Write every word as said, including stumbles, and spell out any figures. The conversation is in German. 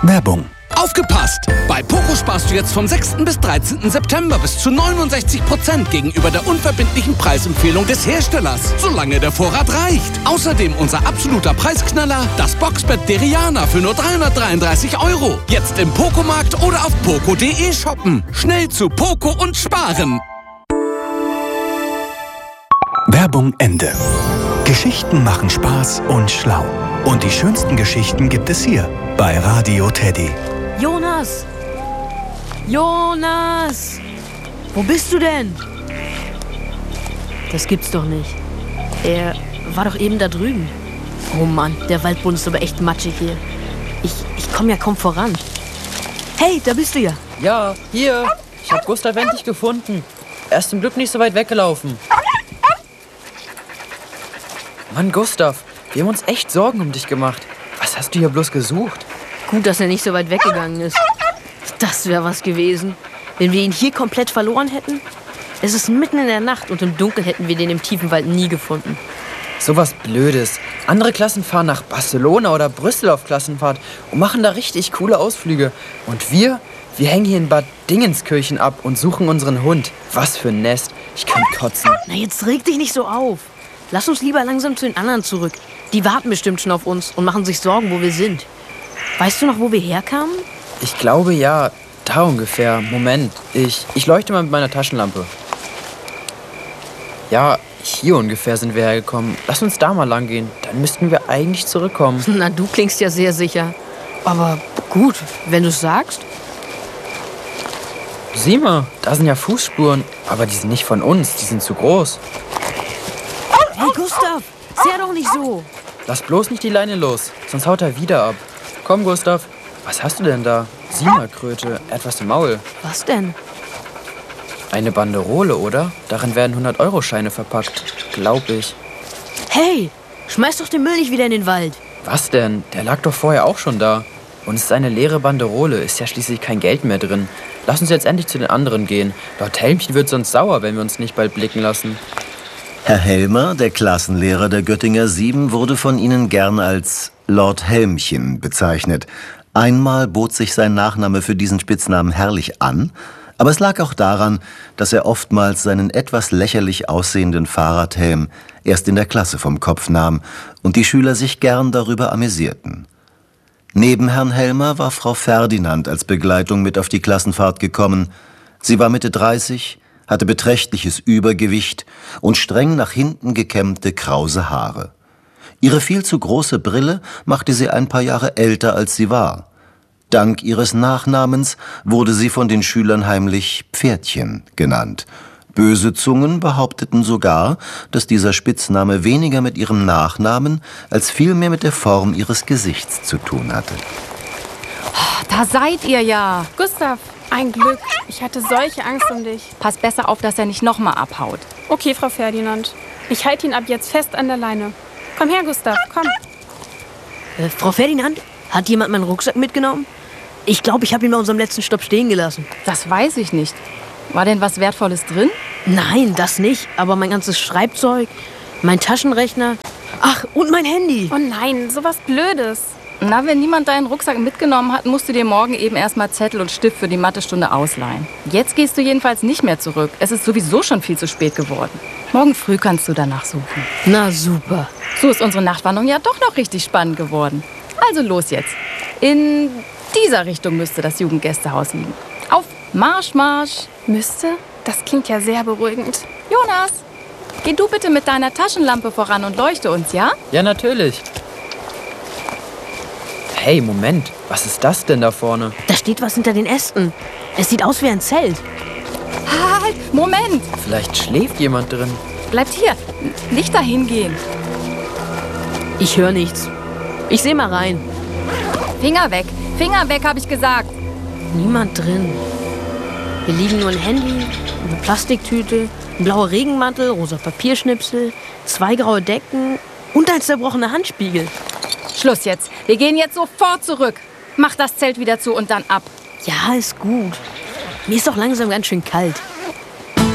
Werbung. Aufgepasst! Bei Poco sparst du jetzt vom sechsten bis dreizehnten September bis zu neunundsechzig Prozent gegenüber der unverbindlichen Preisempfehlung des Herstellers, solange der Vorrat reicht. Außerdem unser absoluter Preisknaller, das Boxbett Deriana für nur dreihundertdreiunddreißig Euro. Jetzt im Poco-Markt oder auf poco punkt de shoppen. Schnell zu Poco und sparen. Werbung Ende. Geschichten machen Spaß und schlau. Und die schönsten Geschichten gibt es hier bei Radio Teddy. Jonas! Jonas! Wo bist du denn? Das gibt's doch nicht. Er war doch eben da drüben. Oh Mann, der Waldboden ist aber echt matschig hier. Ich, ich komme ja kaum voran. Hey, da bist du ja. Ja, hier. Ich hab Gustav endlich gefunden. Er ist zum Glück nicht so weit weggelaufen. Mann, Gustav, wir haben uns echt Sorgen um dich gemacht. Was hast du hier bloß gesucht? Gut, dass er nicht so weit weggegangen ist. Das wäre was gewesen. Wenn wir ihn hier komplett verloren hätten. Es ist mitten in der Nacht und im Dunkeln hätten wir den im tiefen Wald nie gefunden. So was Blödes. Andere Klassen fahren nach Barcelona oder Brüssel auf Klassenfahrt und machen da richtig coole Ausflüge. Und wir, wir hängen hier in Bad Dingenskirchen ab und suchen unseren Hund. Was für ein Nest. Ich kann kotzen. Na, jetzt reg dich nicht so auf. Lass uns lieber langsam zu den anderen zurück. Die warten bestimmt schon auf uns und machen sich Sorgen, wo wir sind. Weißt du noch, wo wir herkamen? Ich glaube, ja. Da ungefähr. Moment. Ich, ich leuchte mal mit meiner Taschenlampe. Ja, hier ungefähr sind wir hergekommen. Lass uns da mal lang gehen. Dann müssten wir eigentlich zurückkommen. Na, du klingst ja sehr sicher. Aber gut, wenn du es sagst. Sieh mal, da sind ja Fußspuren. Aber die sind nicht von uns. Die sind zu groß. Hey, Gustav, sehr doch nicht so. Lass bloß nicht die Leine los, sonst haut er wieder ab. Komm, Gustav. Was hast du denn da? Sieh mal, Kröte, etwas im Maul. Was denn? Eine Banderole, oder? Darin werden hundert-Euro-Scheine verpackt. Glaub ich. Hey, schmeiß doch den Müll nicht wieder in den Wald. Was denn? Der lag doch vorher auch schon da. Und es ist eine leere Banderole. Ist ja schließlich kein Geld mehr drin. Lass uns jetzt endlich zu den anderen gehen. Lord Helmchen wird sonst sauer, wenn wir uns nicht bald blicken lassen. Herr Helmer, der Klassenlehrer der Göttinger Sieben, wurde von Ihnen gern als Lord Helmchen bezeichnet. Einmal bot sich sein Nachname für diesen Spitznamen herrlich an, aber es lag auch daran, dass er oftmals seinen etwas lächerlich aussehenden Fahrradhelm erst in der Klasse vom Kopf nahm und die Schüler sich gern darüber amüsierten. Neben Herrn Helmer war Frau Ferdinand als Begleitung mit auf die Klassenfahrt gekommen. Sie war Mitte dreißig, hatte beträchtliches Übergewicht und streng nach hinten gekämmte krause Haare. Ihre viel zu große Brille machte sie ein paar Jahre älter, als sie war. Dank ihres Nachnamens wurde sie von den Schülern heimlich Pferdchen genannt. Böse Zungen behaupteten sogar, dass dieser Spitzname weniger mit ihrem Nachnamen als vielmehr mit der Form ihres Gesichts zu tun hatte. Da seid ihr ja. Gustav, ein Glück. Ich hatte solche Angst um dich. Pass besser auf, dass er nicht noch mal abhaut. Okay, Frau Ferdinand. Ich halte ihn ab jetzt fest an der Leine. Komm her, Gustav, komm. Äh, Frau Ferdinand, hat jemand meinen Rucksack mitgenommen? Ich glaube, ich habe ihn bei unserem letzten Stopp stehen gelassen. Das weiß ich nicht. War denn was Wertvolles drin? Nein, das nicht. Aber mein ganzes Schreibzeug, mein Taschenrechner, ach, und mein Handy. Oh nein, sowas Blödes. Na, wenn niemand deinen Rucksack mitgenommen hat, musst du dir morgen eben erstmal Zettel und Stift für die Mathestunde ausleihen. Jetzt gehst du jedenfalls nicht mehr zurück. Es ist sowieso schon viel zu spät geworden. Morgen früh kannst du danach suchen. Na super. So ist unsere Nachtwanderung ja doch noch richtig spannend geworden. Also los jetzt. In dieser Richtung müsste das Jugendgästehaus liegen. Auf Marsch, Marsch. Müsste? Das klingt ja sehr beruhigend. Jonas, geh du bitte mit deiner Taschenlampe voran und leuchte uns, ja? Ja, natürlich. Hey, Moment. Was ist das denn da vorne? Da steht was hinter den Ästen. Es sieht aus wie ein Zelt. Halt, Moment. Vielleicht schläft jemand drin. Bleibt hier. Nicht dahin gehen. Ich höre nichts. Ich sehe mal rein. Finger weg. Finger weg, habe ich gesagt. Niemand drin. Hier liegen nur ein Handy, eine Plastiktüte, ein blauer Regenmantel, rosa Papierschnipsel, zwei graue Decken und ein zerbrochener Handspiegel. Schluss jetzt. Wir gehen jetzt sofort zurück. Mach das Zelt wieder zu und dann ab. Ja, ist gut. Mir ist doch langsam ganz schön kalt.